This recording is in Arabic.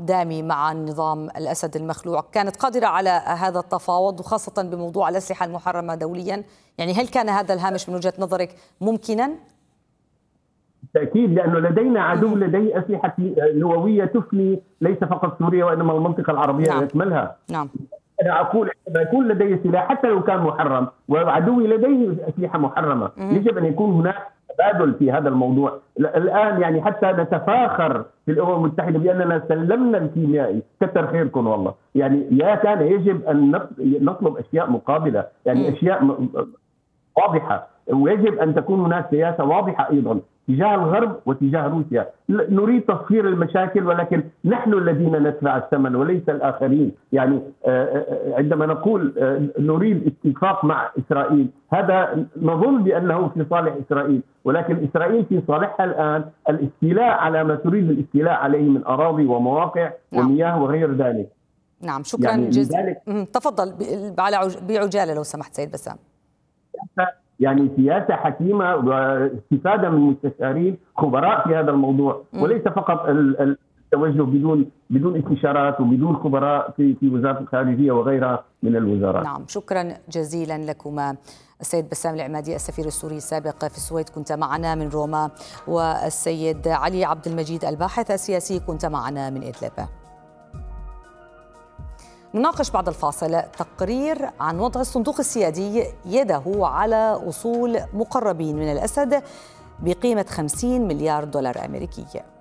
الإقدام مع نظام الأسد المخلوع كانت قادرة على هذا التفاوض، وخاصة بموضوع الأسلحة المحرمة دوليا؟ يعني هل كان هذا الهامش من وجهة نظرك ممكنا؟ بالتأكيد، لأنه لدينا عدو لديه أسلحة نووية تفني ليس فقط سوريا وإنما المنطقة العربية بأكملها. نعم. أنا أقول عندما يكون لدي سلاح حتى لو كان محرم وعدوي لديه أسلحة محرمة، يجب أن يكون هناك تبادل في هذا الموضوع. الآن يعني حتى نتفاخر في الأمم المتحدة بأننا سلمنا الكيميائي، كتر خيركم والله. يعني كان يجب أن نطلب أشياء مقابلة، يعني أشياء واضحة، ويجب أن تكون هناك سياسة واضحة أيضا تجاه الغرب وتجاه روسيا. نريد تصفير المشاكل، ولكن نحن الذين ندفع الثمن وليس الآخرين. يعني عندما نقول نريد اتفاق مع إسرائيل، هذا نظن بأنه في صالح إسرائيل، ولكن إسرائيل في صالحها الآن الاستيلاء على ما تريد الاستيلاء عليه من أراضي ومواقع ومياه وغير ذلك. نعم، شكرا يعني جزيلا. تفضل بعجالة لو سمحت سيد بسام. يعني سياسة حكيمة واستفادة من مستشارين خبراء في هذا الموضوع، وليس فقط التوجه بدون استشارات وبدون خبراء في وزارة الخارجية وغيرها من الوزارات. نعم، شكرا جزيلا لكما. السيد بسام العمادي السفير السوري السابق في السويد كنت معنا من روما، والسيد علي عبد المجيد الباحث السياسي كنت معنا من إدلب. نناقش بعد الفاصل تقرير عن وضع الصندوق السيادي يده على أصول مقربين من الأسد بقيمة 50 مليار دولار أمريكي.